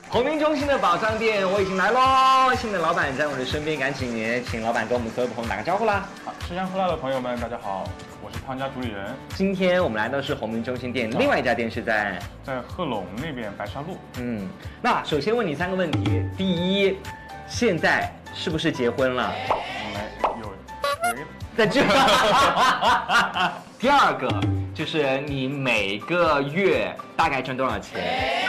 鸿明中心的宝藏店我已经来喽，新的老板在我的身边，赶紧请老板跟我们所有朋友打个招呼啦。 吃香喝辣的朋友们，大家好，我是汤家主理人。 今天我们来到是鸿明中心店，另外一家店是在贺龙那边白沙路。 那首先问你3个问题，第一，现在是不是结婚了？在这。第二个就是你每个月大概挣多少钱？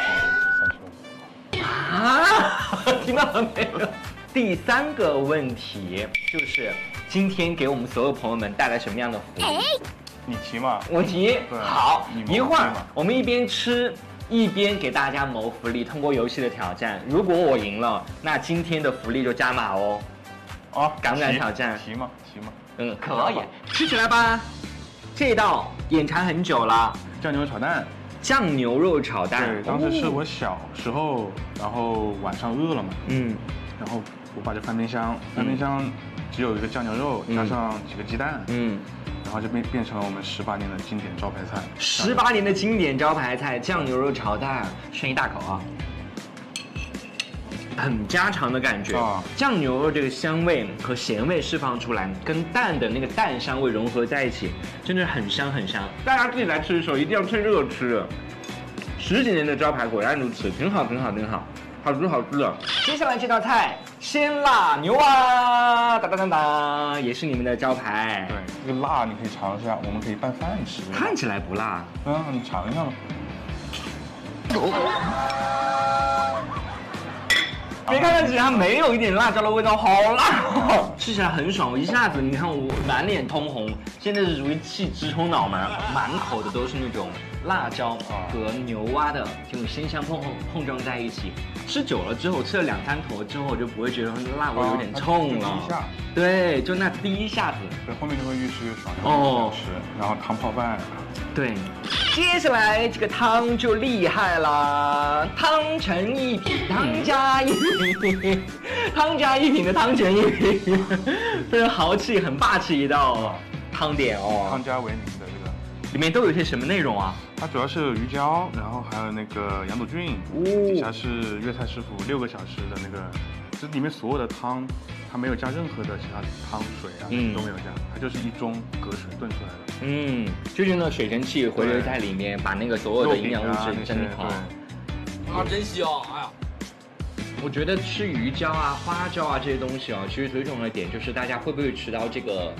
听到了没有？第3个问题就是今天给我们所有朋友们带来什么样的福利？ 你提嘛？ 我提。好，一会儿我们一边吃一边给大家谋福利，通过游戏的挑战。如果我赢了，那今天的福利就加码哦。敢不敢挑战？ 提嘛。 可以，吃起来吧。这道眼馋很久了， 酱牛肉炒蛋。 酱牛肉炒蛋， 对，当时是我小时候，然后晚上饿了嘛，然后我把这翻冰箱，只有一个酱牛肉，加上几个鸡蛋，然后就变成了我们18年的经典招牌菜。 18年的经典招牌菜酱牛肉炒蛋，先一大口啊。很家常的感觉，酱牛肉这个香味和咸味释放出来，跟蛋的那个蛋香味融合在一起，真的很香很香。大家自己来吃的时候一定要趁热吃。10几年的招牌果然如此，挺好，好吃的。接下来这道菜鲜辣牛蛙，哒，也是你们的招牌。 对，这个辣你可以尝一下，我们可以拌饭吃。 看起来不辣， 你尝一下吧。 别看它，其实它没有一点辣椒的味道，好辣，吃起来很爽。我一下子，你看我满脸通红，现在是属于气直冲脑门，满口的都是那种辣椒和牛蛙的这种鲜香碰撞在一起。吃久了之后，吃了2、3坨之后，我就不会觉得辣味有点冲了。对，就那第一下子， 对，后面就会越吃越爽，越好吃。然后汤泡饭。 对，接下来这个汤就厉害了，汤成一品，汤加一品，汤加一品的汤成一品，非常豪气、很霸气一道汤点哦。 汤家为名的这个， 里面都有一些什么内容啊？ 它主要是有鱼胶，然后还有那个羊肚菌，底下是粤菜师傅6个小时的那个，这里面所有的汤，它没有加任何的其他汤水啊，都没有加，它就是一盅隔水炖出来的。 就是用那水蒸气回流在里面，把那个所有的营养物质蒸好。真香！哎呀，我觉得吃鱼胶啊、花椒啊这些东西啊，其实最重要的点就是大家会不会吃到这个